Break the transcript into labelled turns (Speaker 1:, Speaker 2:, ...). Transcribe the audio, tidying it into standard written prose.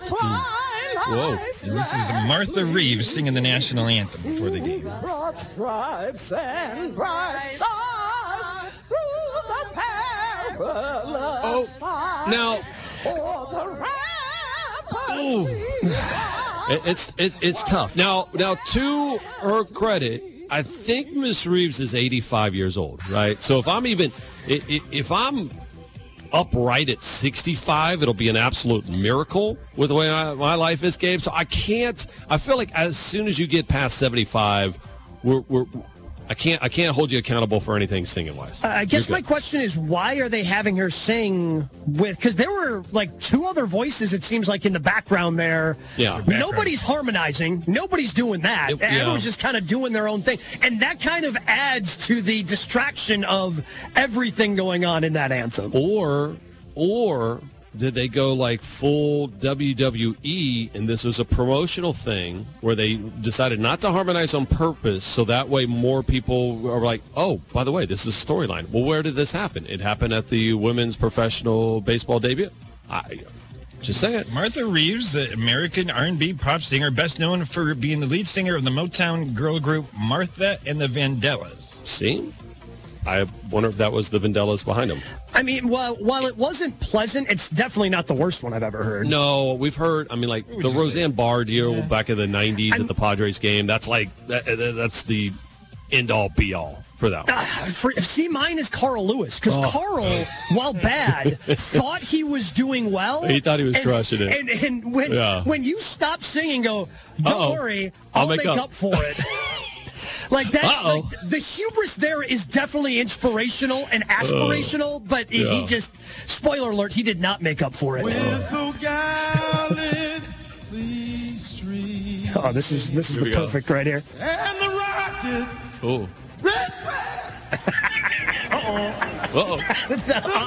Speaker 1: Whoa.
Speaker 2: This is Martha Reeves singing the national anthem before the game.
Speaker 3: Broad stripes and bright stars through the perilous fight.
Speaker 1: Now, it's tough. Now, to her credit, I think Miss Reeves is 85 years old, right? So if I'm upright at 65, it'll be an absolute miracle with the way my life is, Gabe. So I feel like as soon as you get past 75, I can't hold you accountable for anything singing wise.
Speaker 4: I guess my question is, why are they having her sing with? Because there were like two other voices. It seems like in the background there.
Speaker 1: Yeah.
Speaker 4: Nobody's harmonizing. Nobody's doing that. Everyone's just kind of doing their own thing, and that kind of adds to the distraction of everything going on in that anthem.
Speaker 1: Or did they go like full WWE, and this was a promotional thing where they decided not to harmonize on purpose, so that way more people are like, oh, by the way, this is a storyline. Well, where did this happen? It happened at the women's professional baseball debut. Just saying it.
Speaker 2: Martha Reeves, American R&B pop singer, best known for being the lead singer of the Motown girl group Martha and the Vandellas.
Speaker 1: See? I wonder if that was the Vandellas behind them.
Speaker 4: I mean, while it wasn't pleasant, it's definitely not the worst one I've ever heard.
Speaker 1: No, we've heard, like the Roseanne Barr deal back in the 90s at the Padres game. That's like, that's the end-all, be-all for that one.
Speaker 4: See, mine is Carl Lewis, because Carl, while bad, thought he was doing well.
Speaker 1: He thought he was crushing it.
Speaker 4: And when you stop singing, go, don't worry, I'll make up for it. Like, that's like, the hubris there is definitely inspirational and aspirational, but he just, spoiler alert, he did not make up for it.
Speaker 5: We're so gallant, these streets.
Speaker 4: Oh, this is the perfect right here.
Speaker 5: And the rockets.
Speaker 1: Oh.
Speaker 5: Red flag.
Speaker 4: Uh-oh.